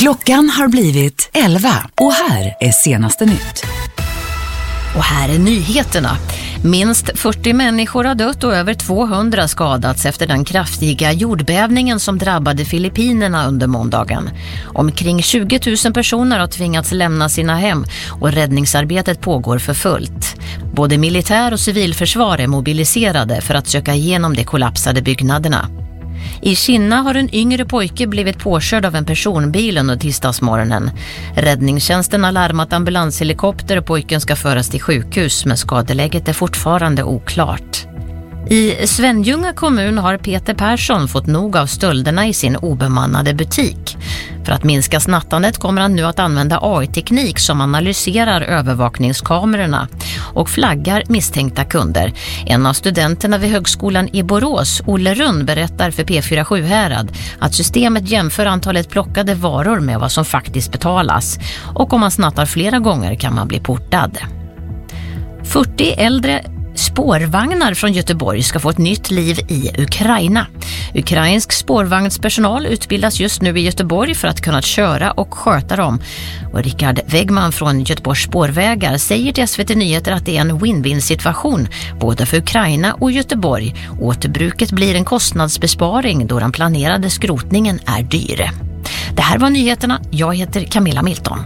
Klockan har blivit 11 och här är senaste nytt. Och här är nyheterna. Minst 40 människor har dött och över 200 skadats efter den kraftiga jordbävningen som drabbade Filippinerna under måndagen. Omkring 20 000 personer har tvingats lämna sina hem och räddningsarbetet pågår för fullt. Både militär och civilförsvar är mobiliserade för att söka igenom de kollapsade byggnaderna. I Kina har en yngre pojke blivit påkörd av en personbil under tisdagsmorgonen. Räddningstjänsten har larmat ambulanshelikopter och pojken ska föras till sjukhus, men skadeläget är fortfarande oklart. I Svenljunga kommun har Peter Persson fått nog av stölderna i sin obemannade butik. För att minska snattandet kommer han nu att använda AI-teknik som analyserar övervakningskamerorna och flaggar misstänkta kunder. En av studenterna vid högskolan i Borås, Olle Rund, berättar för P4 Sjuhärad att systemet jämför antalet plockade varor med vad som faktiskt betalas. Och om man snattar flera gånger kan man bli portad. 40 äldre spårvagnar från Göteborg ska få ett nytt liv i Ukraina. Ukrainsk spårvagnspersonal utbildas just nu i Göteborg för att kunna köra och sköta dem. Och Rickard Wegman från Göteborgs spårvägar säger till SVT Nyheter att det är en win-win-situation både för Ukraina och Göteborg. Återbruket blir en kostnadsbesparing då den planerade skrotningen är dyr. Det här var nyheterna. Jag heter Camilla Milton.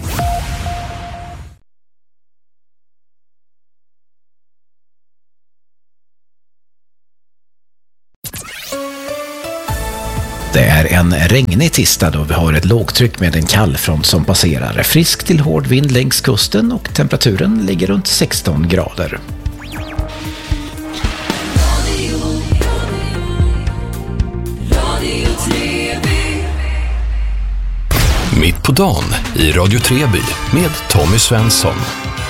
Det är en regnig tisdag då vi har ett lågtryck med en kallfront som passerar. Frisk till hård vind längs kusten och temperaturen ligger runt 16 grader. Mitt på dagen i Radio Treby med Tommy Svensson.